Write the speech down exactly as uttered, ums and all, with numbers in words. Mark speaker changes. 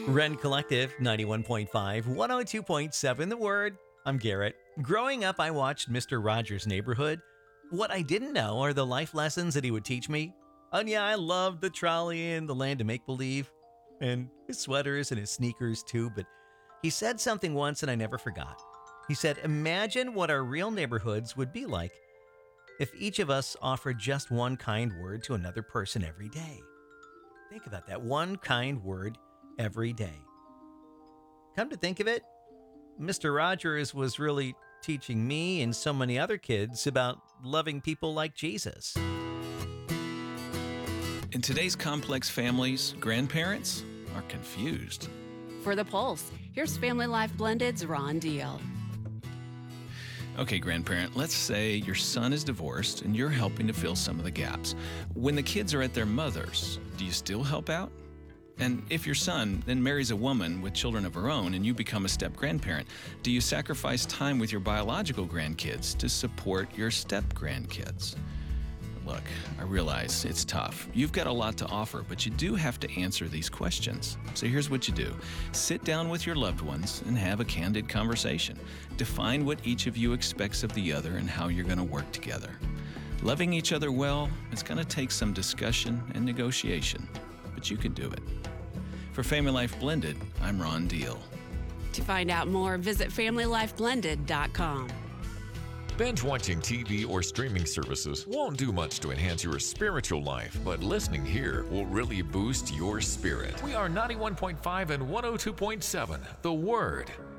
Speaker 1: Ren Collective, ninety-one point five, one oh two point seven The Word. I'm Garrett. Growing up, I watched Mister Rogers' Neighborhood. What I didn't know are the life lessons that he would teach me. And yeah, I loved the trolley and the land of make-believe. And his sweaters and his sneakers too, but he said something once and I never forgot. He said, imagine what our real neighborhoods would be like if each of us offered just one kind word to another person every day. Think about that, one kind word every day. Come to think of it, Mister Rogers was really teaching me and so many other kids about loving people like Jesus.
Speaker 2: In today's complex families, grandparents are confused.
Speaker 3: For the Pulse, here's Family Life Blended's Ron Deal.
Speaker 2: Okay, grandparent, let's say your son is divorced and you're helping to fill some of the gaps. When the kids are at their mother's, do you still help out? And if your son then marries a woman with children of her own and you become a step-grandparent, do you sacrifice time with your biological grandkids to support your step-grandkids? Look, I realize it's tough. You've got a lot to offer, but you do have to answer these questions. So here's what you do. Sit down with your loved ones and have a candid conversation. Define what each of you expects of the other and how you're going to work together. Loving each other well, it's going to take some discussion and negotiation, but you can do it. For Family Life Blended, I'm Ron Deal.
Speaker 3: To find out more, visit family life blended dot com.
Speaker 4: Binge-watching T V or streaming services won't do much to enhance your spiritual life, but listening here will really boost your spirit. We are ninety-one point five and one oh two point seven, The Word.